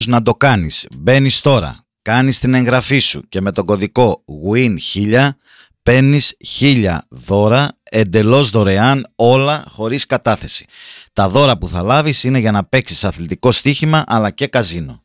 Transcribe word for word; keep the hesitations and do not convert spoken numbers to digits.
να το κάνεις. Μπαίνεις τώρα, κάνεις την εγγραφή σου και με τον κωδικό γουίν χίλια παίρνεις χίλια δώρα εντελώς δωρεάν, όλα χωρίς κατάθεση. Τα δώρα που θα λάβεις είναι για να παίξεις αθλητικό στοίχημα αλλά και καζίνο.